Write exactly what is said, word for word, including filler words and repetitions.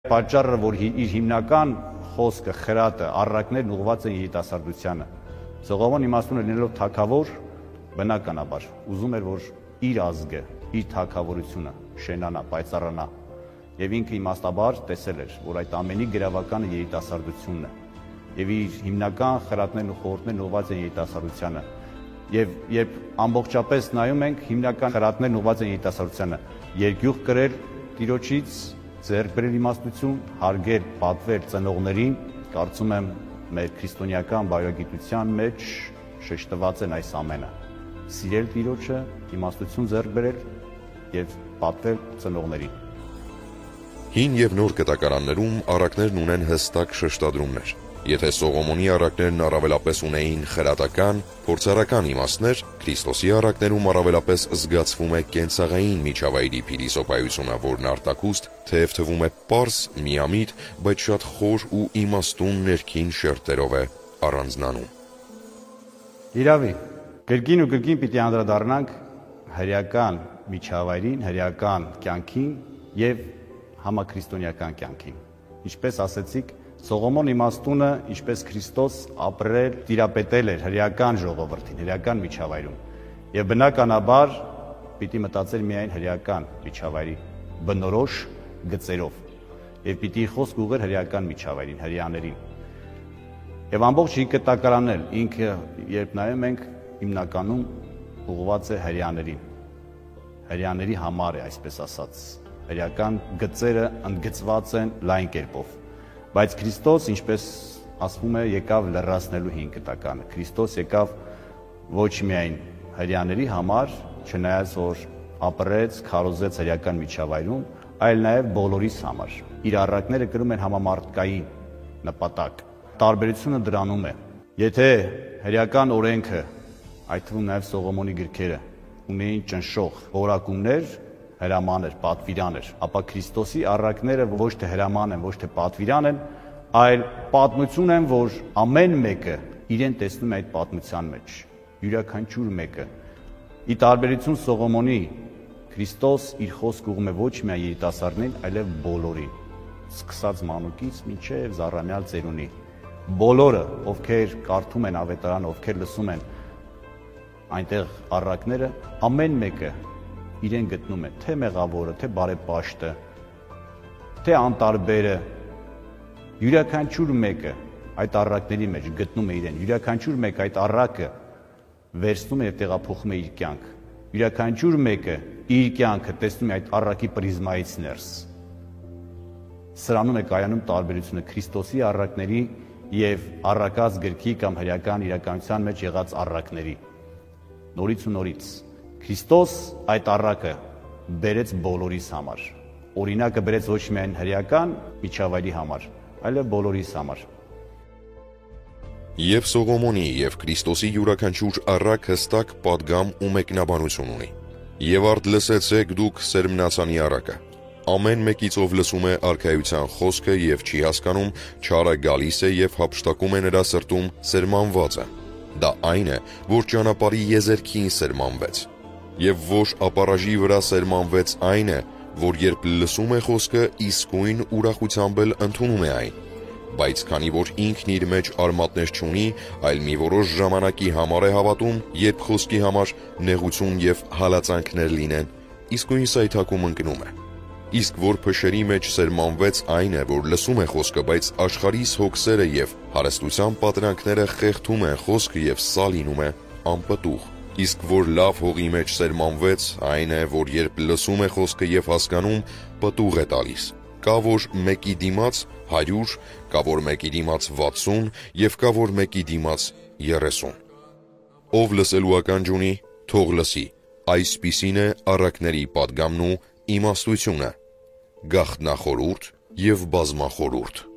Պատճառը, որ իր հիմնական խոսքը, խրատը, առակներն ուղղված են երիտասարդությանը։ Սողոմոն իմաստուն լինելով թագավոր, բնականաբար ուզում էր, որ իր ազգը, իր թագավորությունը շենանա, պայծառանա, եւ ինքը իմաստաբար տեսել էր, որ այդ ամենի գրավականը երիտասարդությունն է, եւ իր հիմնական խրատներն ու խորհուրդներն ուղղված են երիտասարդությանը։ Եվ երբ ամբողջապես նայում ենք, հիմնական խրատներն ուղղված են երիտասարդությանը, երկյուղ կրել Տիրոջից, ձեռք բերել իմաստություն, հարգել, պատվել ծնողներին, կարծում եմ մեր քրիստոնեական բարոյագիտության մեջ շեշտված են այս ամենը։ Սիրել Տիրոջը, իմաստություն ձեռք բերել եւ պատվել ծնողներին։ Հին եւ նոր կտակարաններում առակներն ունեն հստակ շեշտադրումներ։ Եթե Սողոմոնի առակներն առավելապես ունեին խրատական, փորձառական իմաստներ, Քրիստոսի առակներում առավելապես զգացվում է կենցաղային միջավայրի փիլիսոփայությունը, որն արտակուստ թեև թվում է պարզ, միամիտ, բայց շատ խոր ու իմաստուն ներքին շերտերով է առանձնանում։ Իրավի, կրկին ու կրկին պիտի անդրադառնանք հրեական միջավայրին, հրեական կյանքին եւ համաքրիստոնեական կյանքին։ Ինչպես ասեցիք, Սողոմոն իմաստունը, ինչպես Քրիստոս, ապրել, տիրապետել էր հրեական ժողովրդին, հրեական միջավայրում։ Եվ բնականաբար պիտի մտածել միայն հրեական միջավայրի բնորոշ գծերով։ Եվ պիտի խոսք ուղղեր հրեական միջավայրին, հրեաներին։ Եվ ամբողջ կտակարանն էլ ինքը, երբ նայում ենք, հիմնականում ուղղված է հրեաներին։ Հրեաների համար է, այսպես ասած։ Հրեական գծերը ընդգծված են լայն կերպով։ Բայց Քրիստոս, ինչպես ասվում է, եկավ լրացնելու հին կտականը։ Քրիստոս եկավ ոչ միայն հրեաների համար, չնայած որ ապրեց, քարոզեց հրեական միջավայրում, այլ նաև բոլորիս համար։ Իր առակները կրում են համամարտկային նպատակ։ Տարբերությունը դրանում է։ Եթե հրեական օրենքը, այդ թվում նաև Սողոմոնի գրքերը, ունեին ճնշող որակումներ, հրաման էր, պատվիրան էր, ապա Քրիստոսի առակները ոչ թե հրաման են, ոչ թե պատվիրան են, այլ պատմություն են, որ ամեն մեկը իրեն տեսնում է այդ պատմության մեջ, յուրաքանչյուր մեկը։ Ի տարբերություն Սողոմոնի, Քրիստոս իր խոսքը ուղղում է ոչ միայն երիտասարդներին, այլև բոլորին, սկսած մանուկից մինչև զառամյալ ծերունի։ Բոլորը, ովքեր կարդում են ավետարանը, ովքեր լսում են այնտեղ առակները, ամեն մեկը իրեն գտնում է, թե մեղավորը, թե բարեպաշտը, թե անտարբերը, յուրաքանչյուր մեկը այդ առակների մեջ գտնում է իրեն, յուրաքանչյուր մեկ այդ առակը վերցնում է եւ տեղափոխում է իր կյանք, յուրաքանչյուր մեկը իր կյանքը տեսնում է այդ առակի պրիզմայից ներս։ Սրանում է կայանում տարբերությունը Քրիստոսի առակների եւ առակած գրքի կամ հրեական իրականության մեջ եղած առակների։ Նորից ու նորից Քրիստոս այդ առակը բերեց բոլորիս համար։ Օրինակը բերեց ոչ միայն հրեական միջավայրի համար, այլև բոլորիս համար։ Եվ Սողոմոնի եւ Քրիստոսի յուրաքանչյուր առակ հստակ պատգամ ու մեկնաբանություն ունի։ Եվ արդ լսեցեք դուք Սերմնացանի առակը։ Ամեն մեկից ով լսում է արքայության խոսքը եւ չի հասկանում, չարը գալիս է եւ հափշտակում է նրա սրտում սերմանվածը։ Դա այն է, որ ճանապարհի եզերքին սերմանվեց։ Եվ ոչ ապարաժի վրա սերմանվեց այն է, որ երբ լսում է խոսքը, իսկույն ուրախությամբ էլ ընդունում է այն, բայց քանի որ ինքն իր մեջ արմատներ չունի, այլ մի որոշ ժամանակի համար է հավատում, երբ խոսքի համար նեղություն եւ հալածանքներ լինեն, իսկույն սայթակում ընկնում է։ Իսկ որ փշերի մեջ սերմանվեց այն է, որ լսում է խոսքը, բայց աշխարհիս հոգսերը եւ հարստության պատրանքները խեղդում են խոսքը եւ սա լինում է անպտուղ։ Իսկ որ լավ հողի մեջ սերմանվեց, այն է, որ երբ լսում է խոսքը եւ հասկանում, պտուղ է տալիս։ Կա որ մեկի դիմաց հարյուր, կա որ մեկի դիմաց վաթսուն եւ կա որ մեկի դիմաց երեսուն։ Ով լսելու ականջ ունի, թող լսի։ Այսպիսին է առակների պատգամն ու իմաստությունը, գաղտնախորհուրդ եւ բազմախորհուրդ։